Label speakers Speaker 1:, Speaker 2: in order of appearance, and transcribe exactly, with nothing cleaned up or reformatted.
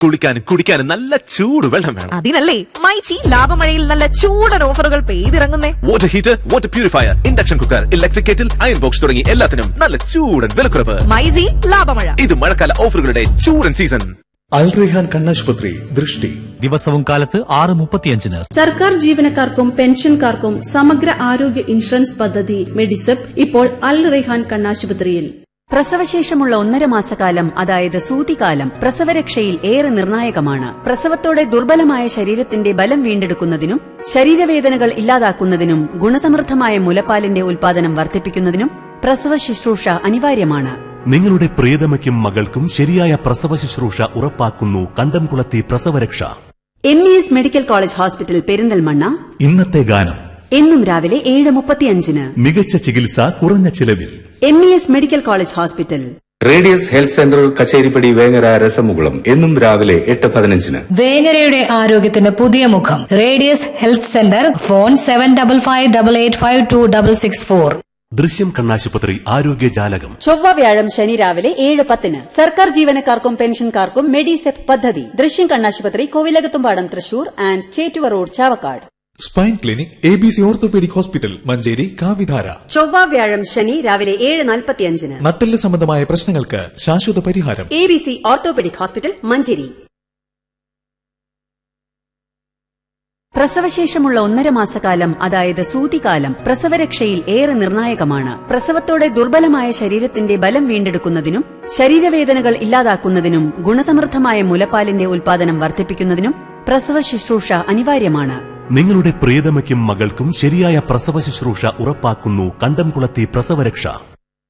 Speaker 1: കുളിക്കാനും കുടിക്കാനും നല്ല ചൂട് വെള്ളം വേണം.
Speaker 2: അതിനല്ലേ മൈച്ചി ലാഭമഴയിൽ നല്ല ചൂടൻ ഓഫറുകൾ പെയ്തിറങ്ങുന്നേ.
Speaker 1: Water heater, water purifier, induction cooker, electric kettle, iron box തുടങ്ങി എല്ലാത്തിനും നല്ല ചൂടൻ വിലക്കുറവ്.
Speaker 2: മൈജി ലാഭമഴ.
Speaker 1: ഇത് മഴക്കാല ഓഫറുകളുടെ ചൂടൻ സീസൺ.
Speaker 3: അൽ റെയ്ഹാൻ കണ്ണാശുപത്രി ദൃഷ്ടി
Speaker 4: ദിവസവും കാലത്ത് ആറ് മുപ്പത്തിയഞ്ചിന്.
Speaker 5: സർക്കാർ ജീവനക്കാർക്കും പെൻഷൻകാർക്കും സമഗ്ര ആരോഗ്യ ഇൻഷുറൻസ് പദ്ധതി മെഡിസെപ് ഇപ്പോൾ അൽ റെയ്ഹാൻ കണ്ണാശുപത്രിയിൽ.
Speaker 6: പ്രസവശേഷമുള്ള ഒന്നര മാസക്കാലം, അതായത് സൂതികാലം, പ്രസവരക്ഷയിൽ ഏറെ നിർണായകമാണ്. പ്രസവത്തോടെ ദുർബലമായ ശരീരത്തിന്റെ ബലം വീണ്ടെടുക്കുന്നതിനും ശരീരവേദനകൾ ഇല്ലാതാക്കുന്നതിനും ഗുണസമൃദ്ധമായ മുലപ്പാലിന്റെ ഉൽപാദനം വർദ്ധിപ്പിക്കുന്നതിനും പ്രസവ ശുശ്രൂഷ അനിവാര്യമാണ്.
Speaker 7: നിങ്ങളുടെ പ്രിയതമയ്ക്കും മകൾക്കും ശരിയായ പ്രസവ ശുശ്രൂഷ ഉറപ്പാക്കുന്നു കണ്ടംകുളത്തി പ്രസവരക്ഷ.
Speaker 6: M E S medical college hospital Perinthalmanna.
Speaker 7: ഇന്നത്തെ ഗാനം
Speaker 6: എന്നും രാവിലെ ഏഴ് മുപ്പത്തിയഞ്ചിന്.
Speaker 7: മികച്ച ചികിത്സ കുറഞ്ഞ ചിലവിൽ.
Speaker 6: M E S medical college hospital.
Speaker 8: Radius health centre Kacheripadi Vengara രസമുകുളം എന്നും രാവിലെ എട്ട് പതിനഞ്ചിന്.
Speaker 9: വേങ്ങരയുടെ ആരോഗ്യത്തിന് പുതിയ മുഖം. Radius health centre. Phone seven double five double eight five to double six four.
Speaker 7: ദൃശ്യം കണ്ണാശുപത്രി ആരോഗ്യ ജാലകം.
Speaker 6: ചൊവ്വ വ്യാഴം ശനി രാവിലെ ഏഴ് പത്തിന്. സർക്കാർ ജീവനക്കാർക്കും പെൻഷൻകാർക്കും മെഡിസെപ് പദ്ധതി. ദൃശ്യം കണ്ണാശുപത്രി, Kovilakathumpadam, Thrissur and Chettuva road, Chavakkad.
Speaker 3: Spine clinic, A B C orthopaedic hospital, Manjeri, കാവിധാര.
Speaker 6: ചൊവ്വ വ്യാഴം ശനി രാവിലെ ഏഴ് നാൽപ്പത്തിയഞ്ചിന്.
Speaker 3: നട്ടെല്ല് സംബന്ധമായ പ്രശ്നങ്ങൾക്ക് ശാശ്വത പരിഹാരം.
Speaker 6: A B C orthopaedic hospital, Manjeri. പ്രസവശേഷമുള്ള ഒന്നര മാസക്കാലം, അതായത് സൂതികാലം, പ്രസവരക്ഷയിൽ ഏറെ നിർണായകമാണ്. പ്രസവത്തോടെ ദുർബലമായ ശരീരത്തിന്റെ ബലം വീണ്ടെടുക്കുന്നതിനും ശരീരവേദനകൾ ഇല്ലാതാക്കുന്നതിനും ഗുണസമൃദ്ധമായ മുലപ്പാലിന്റെ ഉൽപാദനം വർദ്ധിപ്പിക്കുന്നതിനും പ്രസവ ശുശ്രൂഷ അനിവാര്യമാണ്.
Speaker 7: നിങ്ങളുടെ പ്രിയതമയ്ക്കും മകൾക്കും ശരിയായ പ്രസവ ശുശ്രൂഷ ഉറപ്പാക്കുന്നു കണ്ടംകുളത്തി പ്രസവരക്ഷ.